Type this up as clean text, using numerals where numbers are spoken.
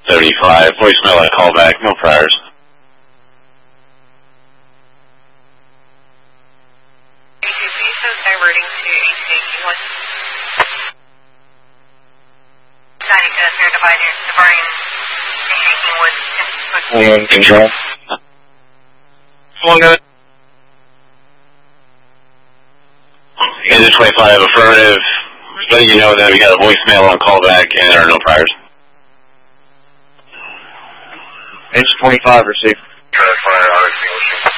75, voicemail and callback, no priors. Diverting to AC81. 90 diverting Control. Long good. Engine 25, affirmative. Letting you know that we got a voicemail on callback and there are no priors. Engine 25, receive. Fire, auto extinguishing.